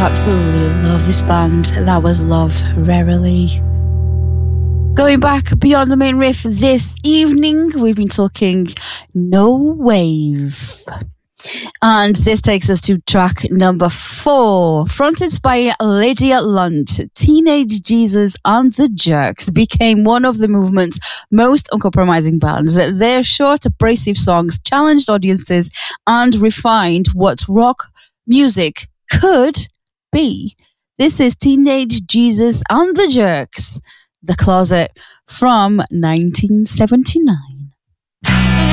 absolutely love this band. That was Love Rarely. Going back beyond the main riff this evening, we've been talking No Wave. And this takes us to track number 4. Fronted by Lydia Lunt, Teenage Jesus and the Jerks became one of the movement's most uncompromising bands. Their short, abrasive songs challenged audiences and refined what rock music could be. This is Teenage Jesus and the Jerks, The Closet, from 1979.